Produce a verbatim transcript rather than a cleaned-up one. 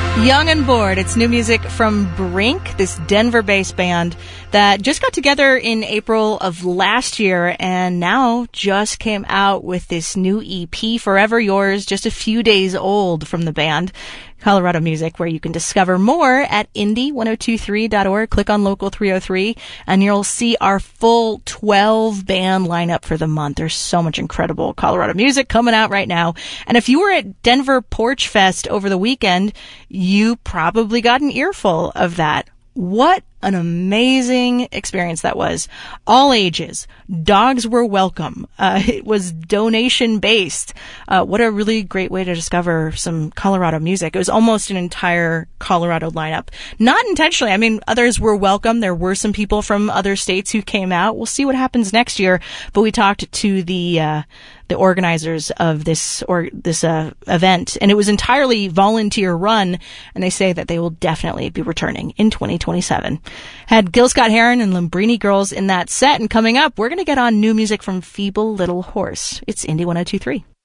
Young and Bored. It's new music from Brink, this Denver-based band that just got together in April of last year and now just came out with this new E P, Forever Yours, just a few days old from the band. Colorado Music, where you can discover more at indie ten twenty-three dot org. Click on Local three oh three, and you'll see our full twelve band lineup for the month. There's so much incredible Colorado music coming out right now. And if you were at Denver Porch Fest over the weekend, you probably got an earful of that. What an amazing experience that was. All ages. Dogs were welcome. Uh, it was donation-based. Uh, what a really great way to discover some Colorado music. It was almost an entire Colorado lineup. Not intentionally. I mean, others were welcome. There were some people from other states who came out. We'll see what happens next year. But we talked to the uh, the organizers of this or this uh, event, and it was entirely volunteer run, and they say that they will definitely be returning in twenty twenty-seven. Had Gil Scott-Heron and Lambrini Girls in that set, and coming up, we're going to get on new music from Feeble Little Horse. It's Indie ten twenty-three.